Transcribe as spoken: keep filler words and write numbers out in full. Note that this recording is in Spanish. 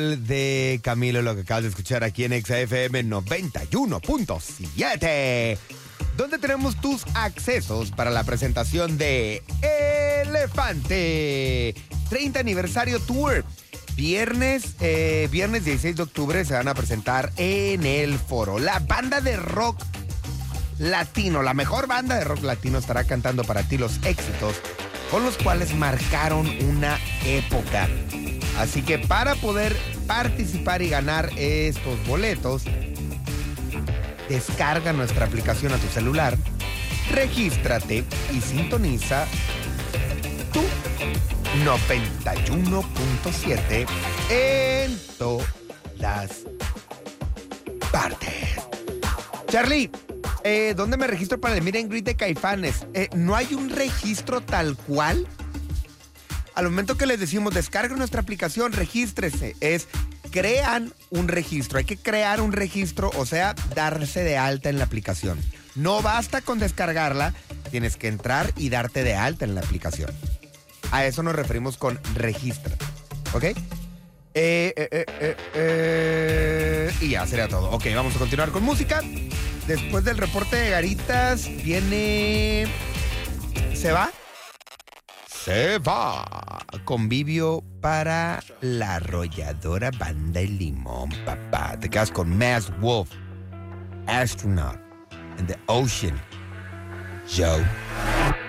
De Camilo, lo que acabas de escuchar aquí en Exa F M noventa y uno punto siete, donde tenemos tus accesos para la presentación de Elefante treinta Aniversario Tour. Viernes, eh, viernes dieciséis de octubre se van a presentar en el Foro. La banda de rock latino, la mejor banda de rock latino, estará cantando para ti los éxitos con los cuales marcaron una época. Así que para poder participar y ganar estos boletos, descarga nuestra aplicación a tu celular, regístrate y sintoniza tu noventa y uno punto siete en todas partes. Charlie, eh, ¿dónde me registro para el Meet and Greet de Caifanes? Eh, ¿No hay un registro tal cual? Al momento que les decimos descarguen nuestra aplicación, regístrese, es crean un registro. Hay que crear un registro, o sea, darse de alta en la aplicación. No basta con descargarla, tienes que entrar y darte de alta en la aplicación. A eso nos referimos con registra, ¿ok? Eh, eh, eh, eh, eh, y ya sería todo. Ok, vamos a continuar con música. Después del reporte de Garitas viene... ¿Se va? Se va. Convivio para la arrolladora Banda El Limón, papá. Te quedas con Masked Wolf, Astronaut, and the Ocean. Joe.